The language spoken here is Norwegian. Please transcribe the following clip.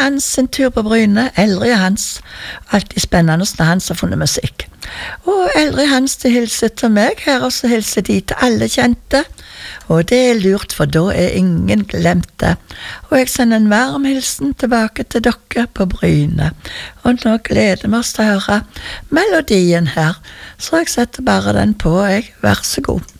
Hans sin tur på Bryne, Eldre Hans. Alltid spennende når Hans har funnet musikk. Og Eldre Hans de hilser til meg her, og så hilser de til alle kjente. Og det er lurt, for da er ingen glemte. Og jeg sender en varm hilsen tilbake til dere på Bryne. Og nå gleder vi oss til å høre melodien her, så jeg setter bare den på, jeg. Vær så god.